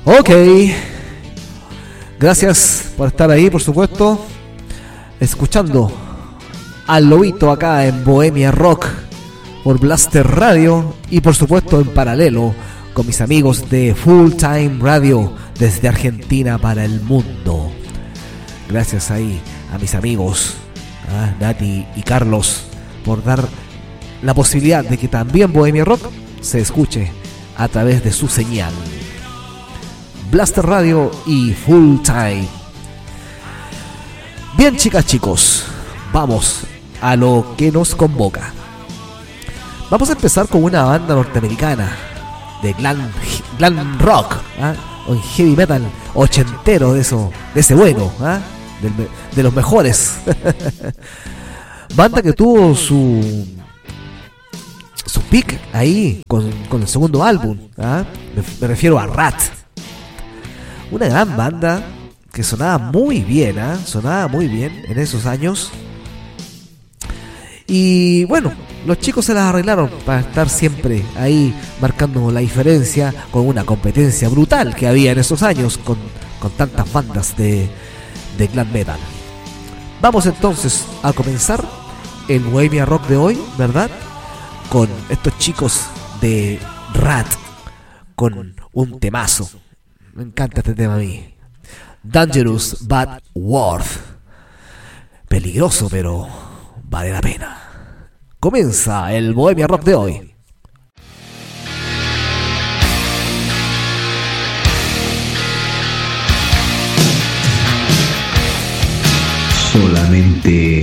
Ok. Gracias por estar ahí, por supuesto. Escuchando al Lobito acá en Bohemia Rock por Blaster Radio y por supuesto en paralelo con mis amigos de Full Time Radio desde Argentina para el mundo. Gracias ahí a mis amigos Nati y Carlos por dar la posibilidad de que también Bohemia Rock se escuche a través de su señal. Blaster Radio y Full Time. Bien, chicas, chicos, vamos a lo que nos convoca. Vamos a empezar con una banda norteamericana de glam rock, o heavy metal ochentero, de ese bueno, de los mejores. Banda que tuvo su peak ahí con el segundo álbum. Me refiero a Rat. Una gran banda que sonaba muy bien, sonaba muy bien en esos años. Y bueno, los chicos se las arreglaron para estar siempre ahí marcando la diferencia con una competencia brutal que había en esos años con tantas bandas de glam metal. Vamos entonces a comenzar el Bohemia Rock de hoy, ¿verdad? Con estos chicos de Rat, con un temazo. Me encanta este tema a mí. Dangerous but worth. Peligroso, pero vale la pena. Comienza el Bohemia Rock de hoy. Solamente